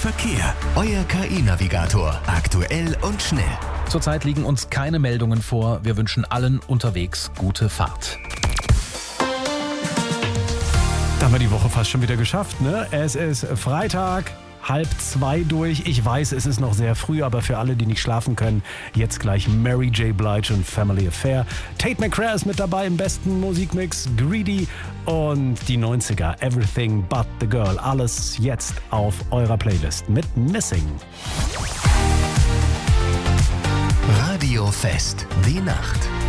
Verkehr. Euer KI-Navigator. Aktuell und schnell. Zurzeit liegen uns keine Meldungen vor. Wir wünschen allen unterwegs gute Fahrt. Da haben wir die Woche fast schon wieder geschafft, ne? Es ist Freitag, 1:30 durch. Ich weiß, es ist noch sehr früh, aber für alle, die nicht schlafen können, jetzt gleich Mary J. Blige und Family Affair. Tate McRae ist mit dabei im besten Musikmix, Greedy und die 90er, Everything But The Girl. Alles jetzt auf eurer Playlist mit Missing. Radio Fest, die Nacht.